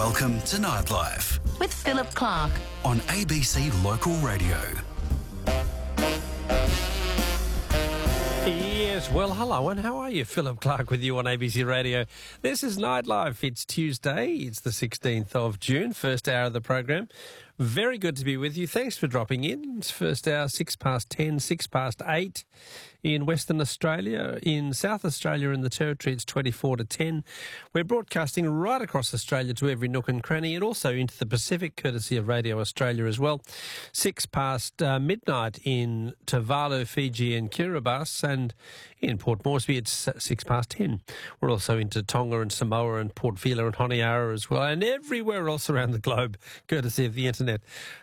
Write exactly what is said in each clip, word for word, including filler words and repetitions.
Welcome to Nightlife with Philip Clark on A B C Local Radio. Yes, well, hello, and how are you? Philip Clark with you on A B C Radio. This is Nightlife. It's Tuesday. It's the sixteenth of June, first hour of the program. Very good to be with you. Thanks for dropping in. It's first hour, six past ten, six past eight in Western Australia. In South Australia and the Territory, it's twenty-four to ten. We're broadcasting right across Australia to every nook and cranny and also into the Pacific, courtesy of Radio Australia as well. Six past uh, midnight in Tuvalu, Fiji and Kiribati, and in Port Moresby, it's six past ten. We're also into Tonga and Samoa and Port Vila and Honiara as well, and everywhere else around the globe, courtesy of the internet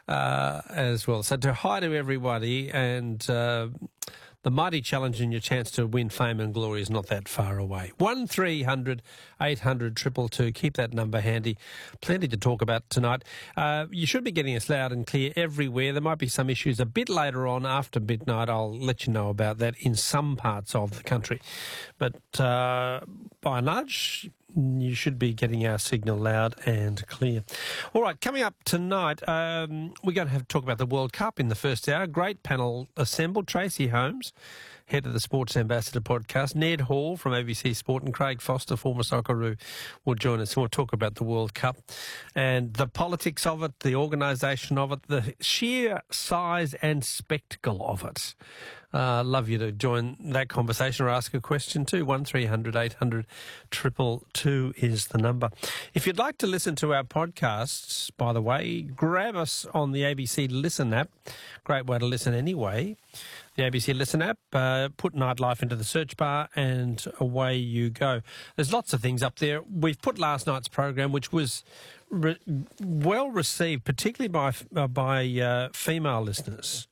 uh, as well. So to hi to everybody, and uh, the mighty challenge and your chance to win fame and glory is not that far away. one three hundred eight hundred two two two. Keep that number handy. Plenty to talk about tonight. Uh, you should be getting us loud and clear everywhere. There might be some issues a bit later on after midnight. I'll let you know about that in some parts of the country. But uh, by and large, you should be getting our signal loud and clear. All right, coming up tonight, um, we're going to have to talk about the World Cup in the first hour. Great panel assembled. Tracy Holmes, head of the Sports Ambassador podcast, Ned Hall from A B C Sport, and Craig Foster, former Socceroo, will join us. We'll talk about the World Cup and the politics of it, the organisation of it, the sheer size and spectacle of it. Uh, love you to join that conversation or ask a question too. one three hundred eight hundred two two two is the number. If you'd like to listen to our podcasts, by the way, grab us on the A B C Listen app. Great way to listen anyway. The A B C Listen app, uh, put Nightlife into the search bar and away you go. There's lots of things up there. We've put last night's program, which was re- well received, particularly by, uh, by uh, female listeners.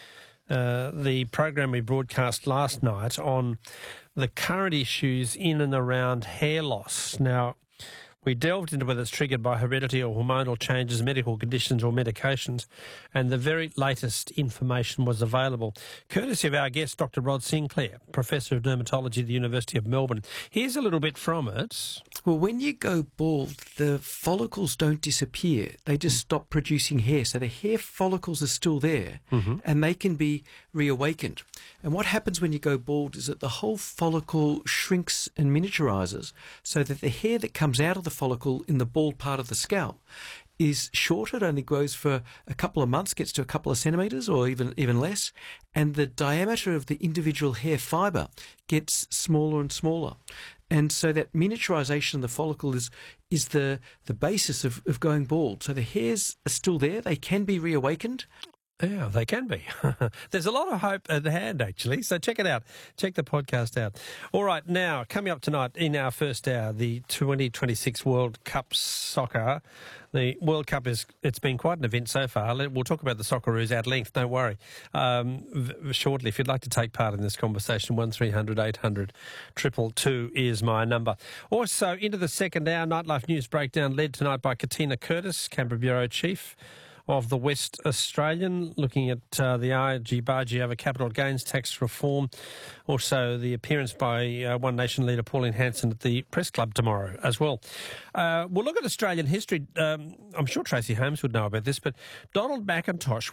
Uh, the program we broadcast last night on the current issues in and around hair loss. Now, we delved into whether it's triggered by heredity or hormonal changes, medical conditions or medications, and the very latest information was available, courtesy of our guest, Doctor Rod Sinclair, Professor of Dermatology at the University of Melbourne. Here's a little bit from it. Well, when you go bald, the follicles don't disappear. They just stop producing hair. So the hair follicles are still there, mm-hmm. and they can be reawakened. And what happens when you go bald is that the whole follicle shrinks and miniaturizes so that the hair that comes out of the follicle in the bald part of the scalp is shorter. It only grows for a couple of months, gets to a couple of centimetres or even even less, and the diameter of the individual hair fibre gets smaller and smaller. And so that miniaturization of the follicle is is the, the basis of, of going bald. So the hairs are still there. They can be reawakened. Yeah, they can be. There's a lot of hope at hand, actually, so check it out. Check the podcast out. All right, now, coming up tonight in our first hour, the twenty twenty-six World Cup Soccer. The World Cup, is it's been quite an event so far. We'll talk about the Socceroos at length, don't worry, um, v- shortly. If you'd like to take part in this conversation, one three hundred eight hundred two two two is my number. Also, into the second hour, Nightlife News Breakdown led tonight by Katina Curtis, Canberra Bureau Chief of the West Australian, looking at uh, the argy-bargy over capital gains tax reform. Also, the appearance by uh, One Nation leader Pauline Hanson at the Press Club tomorrow as well. Uh, we'll look at Australian history. Um, I'm sure Tracy Holmes would know about this, but Donald McIntosh